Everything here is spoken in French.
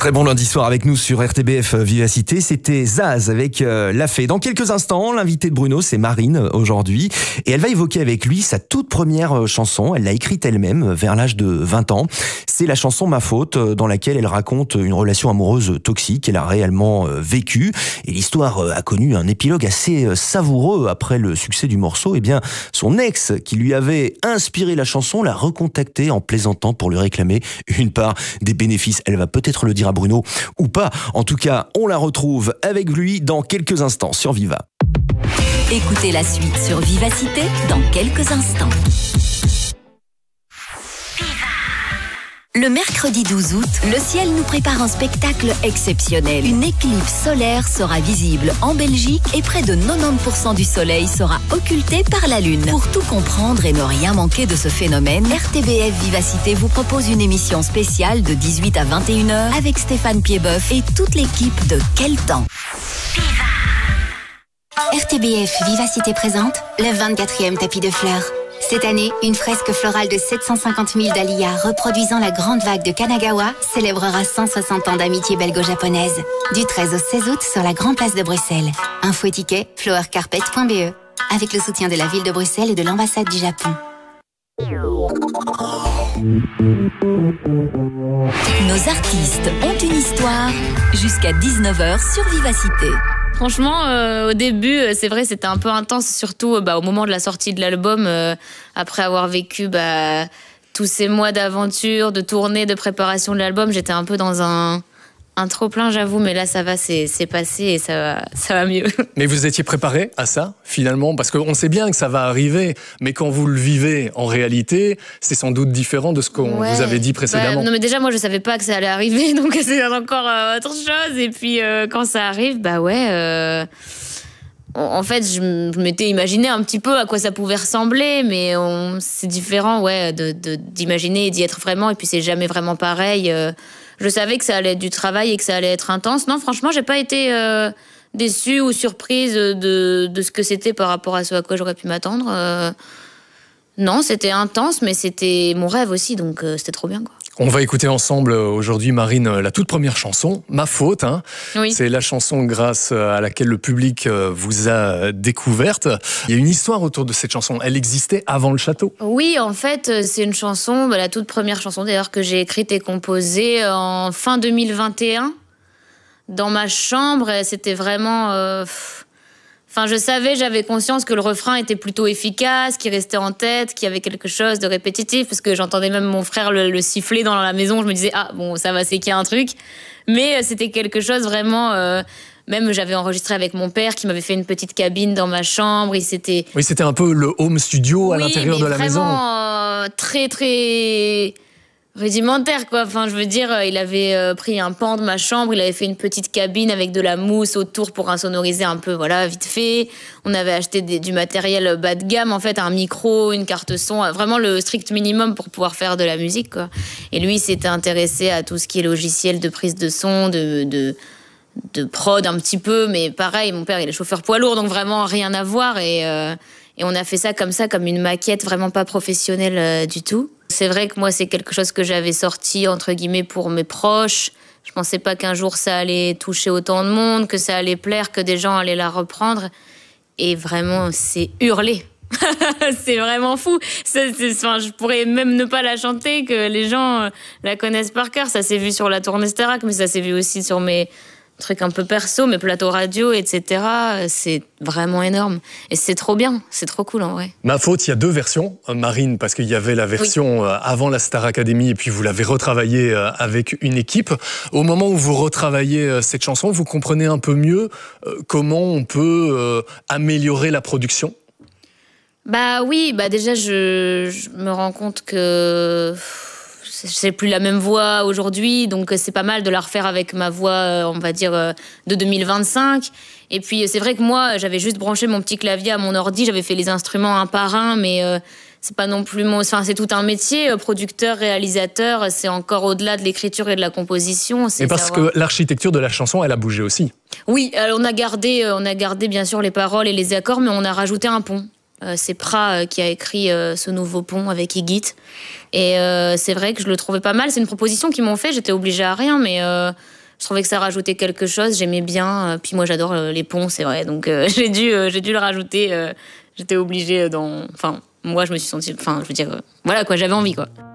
Très bon lundi soir avec nous sur RTBF Vivacité. C'était Zaz avec La Fée. Dans quelques instants, l'invité de Bruno, c'est Marine aujourd'hui. Et elle va évoquer avec lui sa toute première chanson. Elle l'a écrite elle-même vers l'âge de 20 ans. C'est la chanson Ma Faute, dans laquelle elle raconte une relation amoureuse toxique qu'elle a réellement vécue. Et l'histoire a connu un épilogue assez savoureux après le succès du morceau. Eh bien, son ex, qui lui avait inspiré la chanson, l'a recontacté en plaisantant pour lui réclamer une part des bénéfices. Elle va peut-être le dire à Bruno ou pas. En tout cas, on la retrouve avec lui dans quelques instants sur Viva. Écoutez la suite sur Vivacité dans quelques instants. Le mercredi 12 août, le ciel nous prépare un spectacle exceptionnel. Une éclipse solaire sera visible en Belgique et près de 90% du soleil sera occulté par la lune. Pour tout comprendre et ne rien manquer de ce phénomène, RTBF Vivacité vous propose une émission spéciale de 18 à 21h avec Stéphane Piedboeuf et toute l'équipe de Quel temps. RTBF Vivacité présente le 24e tapis de fleurs. Cette année, une fresque florale de 750 000 dahlias reproduisant la grande vague de Kanagawa célébrera 160 ans d'amitié belgo-japonaise. Du 13 au 16 août sur la Grande Place de Bruxelles. Info et ticket, flowercarpet.be. Avec le soutien de la ville de Bruxelles et de l'ambassade du Japon. Nos artistes ont une histoire jusqu'à 19h sur Vivacité. Franchement, au début, c'est vrai, c'était un peu intense, surtout au moment de la sortie de l'album, après avoir vécu tous ces mois d'aventure, de tournée, de préparation de l'album, j'étais un peu dans un trop-plein, j'avoue, mais là, ça va, c'est passé et ça va mieux. Mais vous étiez préparé à ça, finalement? Parce qu'on sait bien que ça va arriver, mais quand vous le vivez, en réalité, c'est sans doute différent de ce qu'on vous avait dit précédemment. Non, mais déjà, moi, je savais pas que ça allait arriver, donc c'est encore autre chose. Et puis, quand ça arrive, en fait, je m'étais imaginé un petit peu à quoi ça pouvait ressembler, mais c'est différent, d'imaginer et d'y être vraiment, et puis c'est jamais vraiment pareil. Je savais que ça allait être du travail et que ça allait être intense. Non, franchement, j'ai pas été déçue ou surprise de ce que c'était par rapport à ce à quoi j'aurais pu m'attendre. Non, c'était intense, mais c'était mon rêve aussi, donc c'était trop bien, quoi. On va écouter ensemble aujourd'hui, Marine, la toute première chanson, Ma Faute. Oui. C'est la chanson grâce à laquelle le public vous a découverte. Il y a une histoire autour de cette chanson. Elle existait avant le château. Oui, en fait, c'est une chanson, la toute première chanson d'ailleurs que j'ai écrite et composée en fin 2021. Dans ma chambre, c'était vraiment... je savais, j'avais conscience que le refrain était plutôt efficace, qu'il restait en tête, qu'il y avait quelque chose de répétitif, parce que j'entendais même mon frère le siffler dans la maison. Je me disais, ça va, c'est qu'il y a un truc. Mais c'était quelque chose vraiment... même j'avais enregistré avec mon père qui m'avait fait une petite cabine dans ma chambre. Oui, c'était un peu le home studio à l'intérieur de la maison. Très, très... rudimentaire, quoi. Je veux dire, il avait pris un pan de ma chambre, il avait fait une petite cabine avec de la mousse autour pour insonoriser un peu, vite fait. On avait acheté du matériel bas de gamme, en fait, un micro, une carte son, vraiment le strict minimum pour pouvoir faire de la musique, quoi. Et lui, il s'était intéressé à tout ce qui est logiciel de prise de son, de prod un petit peu, mais pareil, mon père, il est chauffeur poids lourd, donc vraiment rien à voir. Et on a fait ça comme une maquette vraiment pas professionnelle du tout. C'est vrai que moi, c'est quelque chose que j'avais sorti, entre guillemets, pour mes proches. Je pensais pas qu'un jour ça allait toucher autant de monde, que ça allait plaire, que des gens allaient la reprendre. Et vraiment, c'est hurlé. C'est vraiment fou. Je pourrais même ne pas la chanter, que les gens la connaissent par cœur. Ça s'est vu sur la tournée Starac, mais ça s'est vu aussi sur mes trucs un peu perso, mes plateaux radio, etc. C'est vraiment énorme. Et c'est trop bien, c'est trop cool en vrai. Ma Faute, il y a deux versions, Marine, parce qu'il y avait la version avant la Star Academy et puis vous l'avez retravaillée avec une équipe. Au moment où vous retravaillez cette chanson, vous comprenez un peu mieux comment on peut améliorer la production? Oui, déjà je me rends compte que c'est plus la même voix aujourd'hui, donc c'est pas mal de la refaire avec ma voix, on va dire, de 2025. Et puis c'est vrai que moi, j'avais juste branché mon petit clavier à mon ordi, j'avais fait les instruments un par un, mais c'est pas non plus c'est tout un métier, producteur, réalisateur, c'est encore au-delà de l'écriture et de la composition. Et parce que l'architecture de la chanson, elle a bougé aussi. Oui, on a gardé bien sûr les paroles et les accords, mais on a rajouté un pont. C'est Prat qui a écrit ce nouveau pont avec Igit. Et c'est vrai que je le trouvais pas mal. C'est une proposition qu'ils m'ont fait. J'étais obligée à rien, mais je trouvais que ça rajoutait quelque chose. J'aimais bien. Puis moi, j'adore les ponts, c'est vrai. Donc j'ai dû le rajouter. J'étais obligée Enfin, moi, je me suis sentie... Enfin, je veux dire, voilà quoi, j'avais envie quoi.